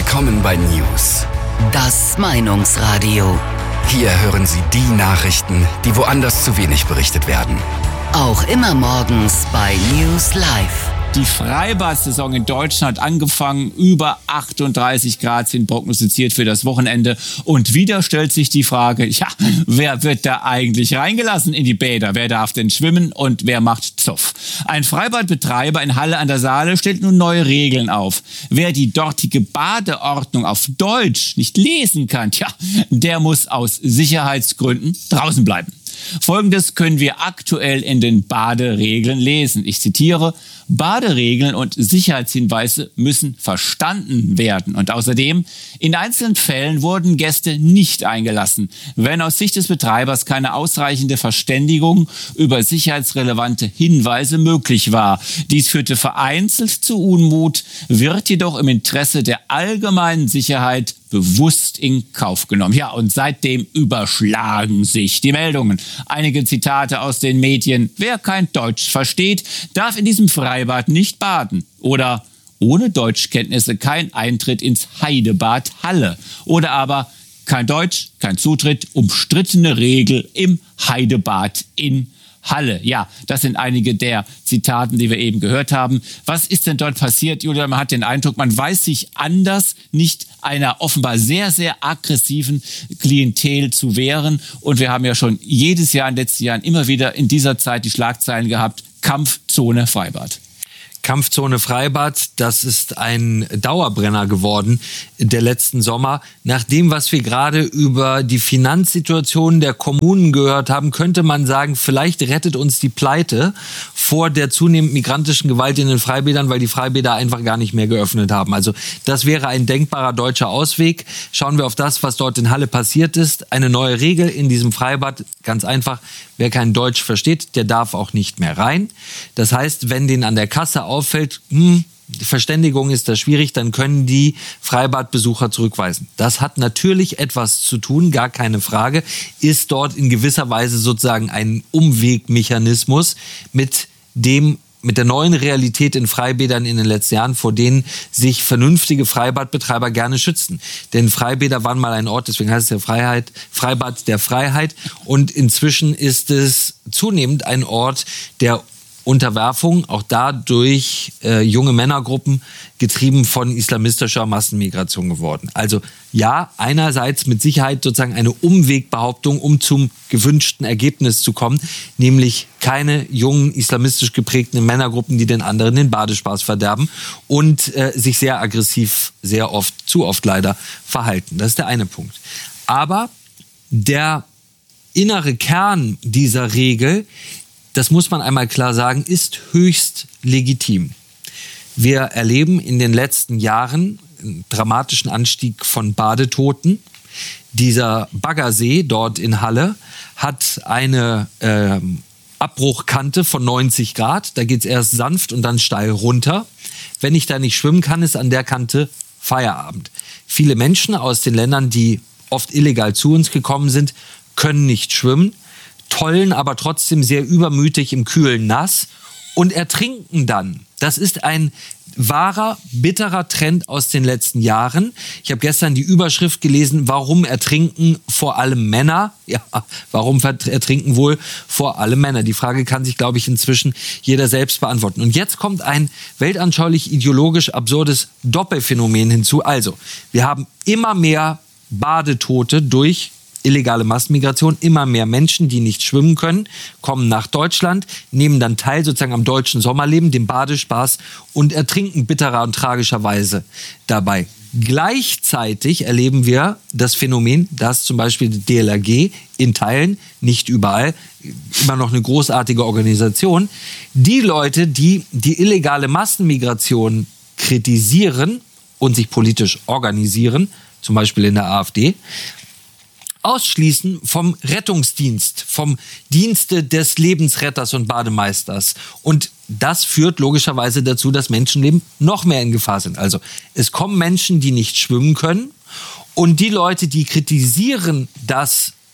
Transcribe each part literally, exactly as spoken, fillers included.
Willkommen bei News. Das Meinungsradio. Hier hören Sie die Nachrichten, die woanders zu wenig berichtet werden. Auch immer morgens bei News Live. Die Freibad-Saison in Deutschland hat angefangen. Über achtunddreißig Grad sind prognostiziert für das Wochenende. Und wieder stellt sich die Frage, ja, wer wird da eigentlich reingelassen in die Bäder? Wer darf denn schwimmen und wer macht Zoff? Ein Freibadbetreiber in Halle an der Saale stellt nun neue Regeln auf. Wer die dortige Badeordnung auf Deutsch nicht lesen kann, tja, der muss aus Sicherheitsgründen draußen bleiben. Folgendes können wir aktuell in den Baderegeln lesen. Ich zitiere: Baderegeln und Sicherheitshinweise müssen verstanden werden. Und außerdem, in einzelnen Fällen wurden Gäste nicht eingelassen, wenn aus Sicht des Betreibers keine ausreichende Verständigung über sicherheitsrelevante Hinweise möglich war. Dies führte vereinzelt zu Unmut, wird jedoch im Interesse der allgemeinen Sicherheit bewusst in Kauf genommen. Ja, und seitdem überschlagen sich die Meldungen. Einige Zitate aus den Medien: Wer kein Deutsch versteht, darf in diesem Freibad nicht baden. Oder ohne Deutschkenntnisse kein Eintritt ins Heidebad Halle. Oder aber kein Deutsch, kein Zutritt, umstrittene Regel im Heidebad in Halle. Ja, das sind einige der Zitaten, die wir eben gehört haben. Was ist denn dort passiert, Julia? Man hat den Eindruck, man weiß sich anders nicht einer offenbar sehr, sehr aggressiven Klientel zu wehren. Und wir haben ja schon jedes Jahr in den letzten Jahren immer wieder in dieser Zeit die Schlagzeilen gehabt: Kampfzone Freibad. Kampfzone Freibad, das ist ein Dauerbrenner geworden der letzten Sommer. Nach dem, was wir gerade über die Finanzsituation der Kommunen gehört haben, könnte man sagen, vielleicht rettet uns die Pleite vor der zunehmend migrantischen Gewalt in den Freibädern, weil die Freibäder einfach gar nicht mehr geöffnet haben. Also das wäre ein denkbarer deutscher Ausweg. Schauen wir auf das, was dort in Halle passiert ist. Eine neue Regel in diesem Freibad, ganz einfach: Wer kein Deutsch versteht, der darf auch nicht mehr rein. Das heißt, wenn denen an der Kasse auffällt, hm, die Verständigung ist da schwierig, dann können die Freibadbesucher zurückweisen. Das hat natürlich etwas zu tun, gar keine Frage, ist dort in gewisser Weise sozusagen ein Umwegmechanismus mit dem mit der neuen Realität in Freibädern in den letzten Jahren, vor denen sich vernünftige Freibadbetreiber gerne schützen. Denn Freibäder waren mal ein Ort, deswegen heißt es ja Freiheit, Freibad der Freiheit. Und inzwischen ist es zunehmend ein Ort der Unterwerfung, auch da durch äh, junge Männergruppen, getrieben von islamistischer Massenmigration geworden. Also ja, einerseits mit Sicherheit sozusagen eine Umwegbehauptung, um zum gewünschten Ergebnis zu kommen, nämlich keine jungen islamistisch geprägten Männergruppen, die den anderen den Badespaß verderben und äh, sich sehr aggressiv, sehr oft, zu oft leider verhalten. Das ist der eine Punkt. Aber der innere Kern dieser Regel, das muss man einmal klar sagen, ist höchst legitim. Wir erleben in den letzten Jahren einen dramatischen Anstieg von Badetoten. Dieser Baggersee dort in Halle hat eine äh, Abbruchkante von neunzig Grad. Da geht es erst sanft und dann steil runter. Wenn ich da nicht schwimmen kann, ist an der Kante Feierabend. Viele Menschen aus den Ländern, die oft illegal zu uns gekommen sind, können nicht schwimmen, tollen aber trotzdem sehr übermütig im kühlen Nass und ertrinken dann. Das ist ein wahrer, bitterer Trend aus den letzten Jahren. Ich habe gestern die Überschrift gelesen: Warum ertrinken vor allem Männer? Ja, warum ertrinken wohl vor allem Männer? Die Frage kann sich, glaube ich, inzwischen jeder selbst beantworten. Und jetzt kommt ein weltanschaulich ideologisch absurdes Doppelphänomen hinzu. Also, wir haben immer mehr Badetote durch illegale Massenmigration. Immer mehr Menschen, die nicht schwimmen können, kommen nach Deutschland, nehmen dann teil sozusagen am deutschen Sommerleben, dem Badespaß, und ertrinken bitterer und tragischerweise dabei. Gleichzeitig erleben wir das Phänomen, dass zum Beispiel die D L R G in Teilen, nicht überall, immer noch eine großartige Organisation, die Leute, die die illegale Massenmigration kritisieren und sich politisch organisieren, zum Beispiel in der AfD, ausschließen vom Rettungsdienst, vom Dienste des Lebensretters und Bademeisters. Und das führt logischerweise dazu, dass Menschenleben noch mehr in Gefahr sind. Also es kommen Menschen, die nicht schwimmen können, und die Leute, die kritisieren, dass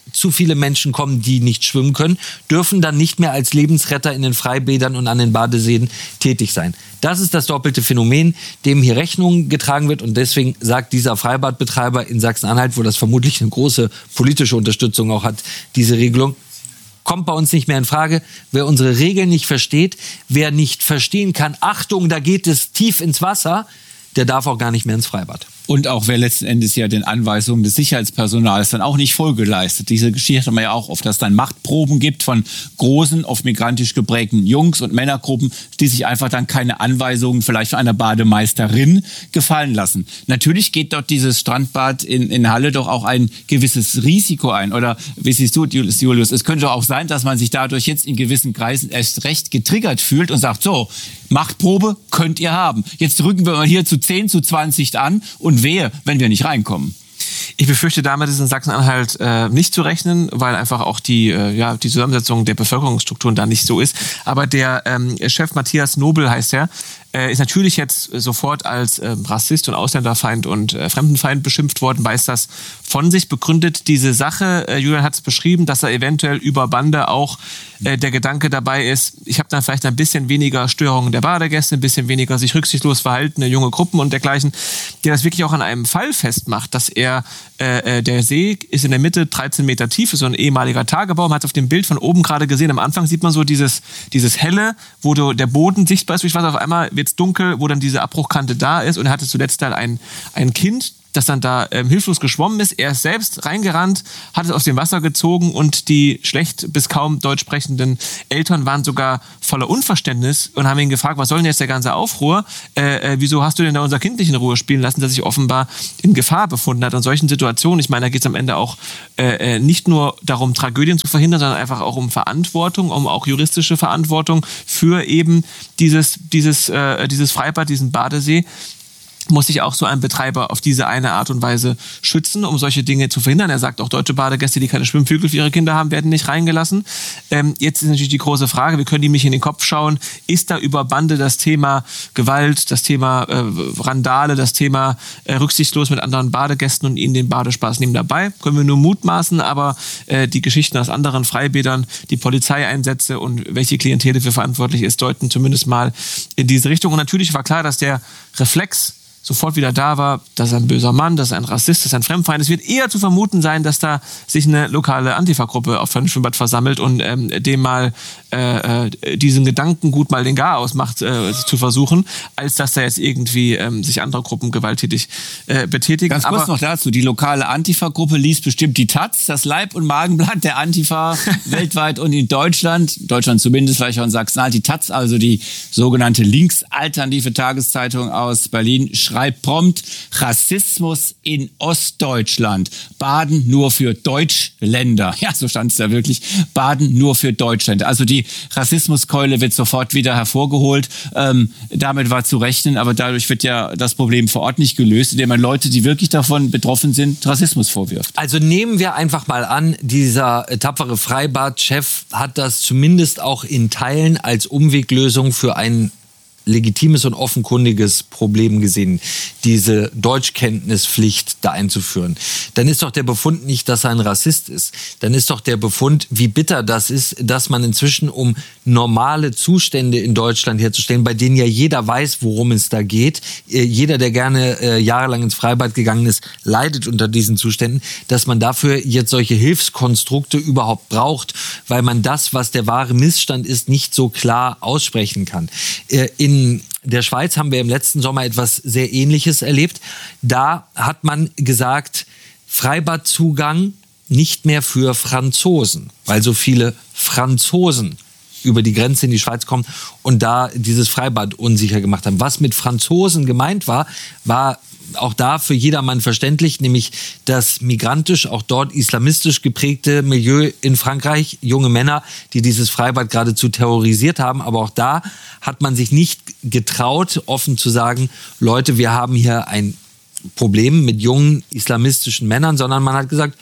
zu viele Menschen kommen, die nicht schwimmen können, dürfen dann nicht mehr als Lebensretter in den Freibädern und an den Badeseen tätig sein. Das ist das doppelte Phänomen, dem hier Rechnung getragen wird. Und deswegen sagt dieser Freibadbetreiber in Sachsen-Anhalt, wo das vermutlich eine große politische Unterstützung auch hat, diese Regelung, kommt bei uns nicht mehr in Frage. Wer unsere Regeln nicht versteht, wer nicht verstehen kann, Achtung, da geht es tief ins Wasser, der darf auch gar nicht mehr ins Freibad. Und auch wer letzten Endes ja den Anweisungen des Sicherheitspersonals dann auch nicht Folge leistet. Diese Geschichte haben wir ja auch oft, dass es dann Machtproben gibt von großen, oft migrantisch geprägten Jungs- und Männergruppen, die sich einfach dann keine Anweisungen vielleicht von einer Bademeisterin gefallen lassen. Natürlich geht dort dieses Strandbad in, in Halle doch auch ein gewisses Risiko ein. Oder wie siehst du, Julius? Es könnte doch auch sein, dass man sich dadurch jetzt in gewissen Kreisen erst recht getriggert fühlt und sagt, so, Machtprobe könnt ihr haben. Jetzt drücken wir mal hier zu zehn, zu zwanzig an und wehe, wenn wir nicht reinkommen. Ich befürchte, damit ist in Sachsen-Anhalt äh, nicht zu rechnen, weil einfach auch die, äh, ja, die Zusammensetzung der Bevölkerungsstrukturen da nicht so ist. Aber der ähm, Chef Matthias Nobel heißt er, äh, ist natürlich jetzt sofort als äh, Rassist und Ausländerfeind und äh, Fremdenfeind beschimpft worden, weiß das von sich, begründet diese Sache. Äh, Julian hat es beschrieben, dass er eventuell über Bande auch äh, der Gedanke dabei ist, ich habe dann vielleicht ein bisschen weniger Störungen der Badegäste, ein bisschen weniger sich rücksichtslos verhaltene junge Gruppen und dergleichen, der das wirklich auch an einem Fall festmacht, dass er Äh, der See ist in der Mitte dreizehn Meter tief, ist so ein ehemaliger Tagebau. Man hat es auf dem Bild von oben gerade gesehen. Am Anfang sieht man so dieses, dieses helle, wo du, der Boden sichtbar ist durch Wasser. Auf einmal wird es dunkel, wo dann diese Abbruchkante da ist. Und er hatte zuletzt dann ein, ein Kind, das dann da ähm, hilflos geschwommen ist. Er ist selbst reingerannt, hat es aus dem Wasser gezogen und die schlecht bis kaum deutsch sprechenden Eltern waren sogar voller Unverständnis und haben ihn gefragt, was soll denn jetzt der ganze Aufruhr? Äh, äh, wieso hast du denn da unser Kind nicht in Ruhe spielen lassen, das sich offenbar in Gefahr befunden hat? In solchen Situationen, ich meine, da geht es am Ende auch äh, nicht nur darum, Tragödien zu verhindern, sondern einfach auch um Verantwortung, um auch juristische Verantwortung für eben dieses, dieses, äh, dieses Freibad, diesen Badesee. Muss sich auch so ein Betreiber auf diese eine Art und Weise schützen, um solche Dinge zu verhindern. Er sagt, auch deutsche Badegäste, die keine Schwimmflügel für ihre Kinder haben, werden nicht reingelassen. Ähm, jetzt ist natürlich die große Frage, wir können die mich in den Kopf schauen, ist da über Bande das Thema Gewalt, das Thema äh, Randale, das Thema äh, rücksichtslos mit anderen Badegästen und ihnen den Badespaß nehmen dabei? Können wir nur mutmaßen, aber äh, die Geschichten aus anderen Freibädern, die Polizeieinsätze und welche Klientel dafür verantwortlich ist, deuten zumindest mal in diese Richtung. Und natürlich war klar, dass der Reflex sofort wieder da war, dass er ein böser Mann, dass er ein Rassist, dass er ein Fremdfeind. Es wird eher zu vermuten sein, dass da sich eine lokale Antifa-Gruppe auf einem Schwimmbad versammelt und ähm, dem mal äh, diesen Gedankengut mal den Garaus macht, äh, zu versuchen, als dass da jetzt irgendwie ähm, sich andere Gruppen gewalttätig äh, betätigen. Ganz kurz Aber noch dazu, die lokale Antifa-Gruppe liest bestimmt die Taz, das Leib- und Magenblatt der Antifa weltweit und in Deutschland, Deutschland zumindest, vielleicht auch in Sachsen-Anhalt, die Taz, also die sogenannte linksalternative Tageszeitung aus Berlin, schreibt prompt, Rassismus in Ostdeutschland. Baden nur für Deutschländer. Ja, so stand es da wirklich. Baden nur für Deutschländer. Also die Rassismuskeule wird sofort wieder hervorgeholt. Ähm, damit war zu rechnen, aber dadurch wird ja das Problem vor Ort nicht gelöst, indem man Leute, die wirklich davon betroffen sind, Rassismus vorwirft. Also nehmen wir einfach mal an, dieser tapfere Freibad-Chef hat das zumindest auch in Teilen als Umweglösung für einen legitimes und offenkundiges Problem gesehen, diese Deutschkenntnispflicht da einzuführen. Dann ist doch der Befund nicht, dass er ein Rassist ist. Dann ist doch der Befund, wie bitter das ist, dass man inzwischen, um normale Zustände in Deutschland herzustellen, bei denen ja jeder weiß, worum es da geht, jeder, der gerne äh, jahrelang ins Freibad gegangen ist, leidet unter diesen Zuständen, dass man dafür jetzt solche Hilfskonstrukte überhaupt braucht, weil man das, was der wahre Missstand ist, nicht so klar aussprechen kann. Äh, in In der Schweiz haben wir im letzten Sommer etwas sehr Ähnliches erlebt. Da hat man gesagt, Freibadzugang nicht mehr für Franzosen, weil so viele Franzosen über die Grenze in die Schweiz kommen und da dieses Freibad unsicher gemacht haben. Was mit Franzosen gemeint war, war auch da für jedermann verständlich, nämlich das migrantisch, auch dort islamistisch geprägte Milieu in Frankreich, junge Männer, die dieses Freibad geradezu terrorisiert haben. Aber auch da hat man sich nicht getraut, offen zu sagen, Leute, wir haben hier ein Problem mit jungen islamistischen Männern, sondern man hat gesagt,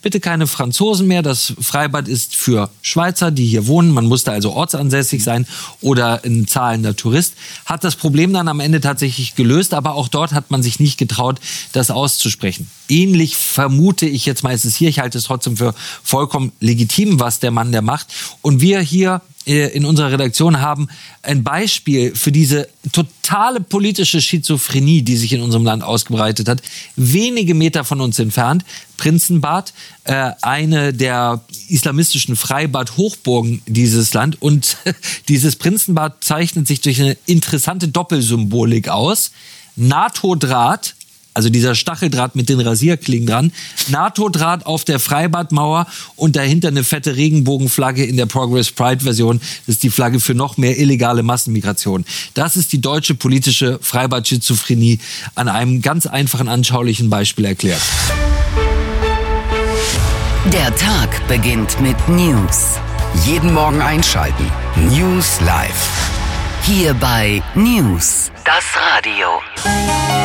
bitte keine Franzosen mehr. Das Freibad ist für Schweizer, die hier wohnen. Man musste also ortsansässig sein oder ein zahlender Tourist. Hat das Problem dann am Ende tatsächlich gelöst, aber auch dort hat man sich nicht getraut, das auszusprechen. Ähnlich vermute ich jetzt mal, ist es hier. Ich halte es trotzdem für vollkommen legitim, was der Mann der macht. Und wir hier in unserer Redaktion haben ein Beispiel für diese totale politische Schizophrenie, die sich in unserem Land ausgebreitet hat. Wenige Meter von uns entfernt, Prinzenbad, äh, eine der islamistischen Freibad-Hochburgen dieses Land. Und dieses Prinzenbad zeichnet sich durch eine interessante Doppelsymbolik aus. NATO-Draht, also dieser Stacheldraht mit den Rasierklingen dran, NATO-Draht auf der Freibadmauer und dahinter eine fette Regenbogenflagge in der Progress Pride-Version. Das ist die Flagge für noch mehr illegale Massenmigration. Das ist die deutsche politische Freibad-Schizophrenie an einem ganz einfachen, anschaulichen Beispiel erklärt. Der Tag beginnt mit News. Jeden Morgen einschalten. News Live. Hier bei News, das Radio.